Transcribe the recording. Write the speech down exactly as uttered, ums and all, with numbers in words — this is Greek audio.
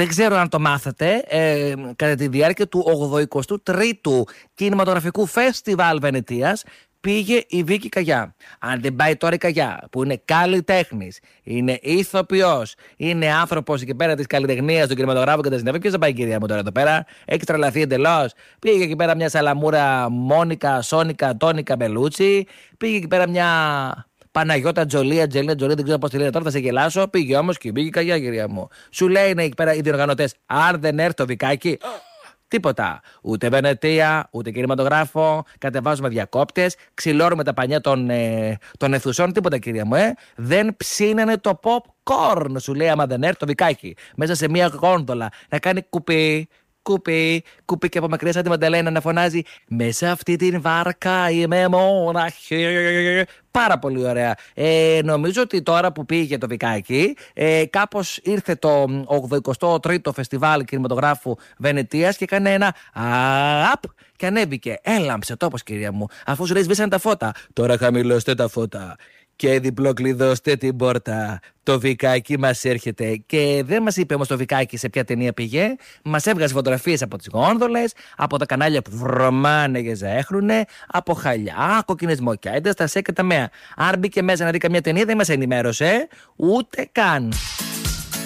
δεν ξέρω αν το μάθατε, ε, κατά τη διάρκεια του ογδοηκοστού τρίτου Κινηματογραφικού Φεστιβάλ Βενετίας πήγε η Βίκη Καγιά. Αν δεν πάει τώρα η Καγιά, που είναι καλλιτέχνης, είναι ηθοποιός, είναι άνθρωπος εκεί πέρα της καλλιτεχνίας, του κινηματογράφου και τα συνέβη, ποιος θα πάει, κυρία μου, τώρα εδώ πέρα? Έχει τρελαθεί εντελώς. Πήγε εκεί πέρα μια σαλαμούρα Μόνικα, Σόνικα, Τόνικα Μπελούτσι. Πήγε εκεί πέρα μια Παναγιώτα Τζολία, Τζελία Τζολία, δεν ξέρω πώς τη λένε τώρα, θα σε γελάσω. Πήγε όμως και η Βίκη Καγιά, κυρία μου. Σου λέει είναι εκεί πέρα οι διοργανωτές, αν δεν έρθει το Βικάκι. Τίποτα. Ούτε Βενετία, ούτε κινηματογράφο. Κατεβάζουμε διακόπτες. Ξυλώνουμε τα πανιά των, ε, των αιθουσών. Τίποτα, κυρία μου, ε. Δεν ψήνανε το popcorn. Σου λέει, άμα δεν έρθει το Βικάκι μέσα σε μια γόνδολα να κάνει κουπί. Κουπί, κουπί και από μακριά σαν τη Μαντελένα να φωνάζει «Μέσα αυτή την βάρκα είμαι μόναχη». Πάρα πολύ ωραία. Ε, νομίζω ότι τώρα που πήγε το Βικάκι, ε, κάπως ήρθε το ογδοηκοστό τρίτο Φεστιβάλ Κινηματογράφου Βενετίας και έκανε ένα «Απ» και ανέβηκε. Έλαμψε τόπος, κυρία μου. Αφού σου λέει σβήσαν τα φώτα. Τώρα χαμηλώστε τα φώτα. Και διπλοκλειδώστε την πόρτα. Το Βικάκι μας έρχεται. Και δεν μας είπε όμως το Βικάκι σε ποια ταινία πήγε. Μας έβγαζε φωτογραφίες από τις γόνδολες, από τα κανάλια που βρωμάνε και ζέχρουνε, από χαλιά, κόκκινες μοκιάτες, τα σε και τα μέα. Αν μπήκε μέσα να δει καμιά ταινία δεν μας ενημέρωσε ούτε καν.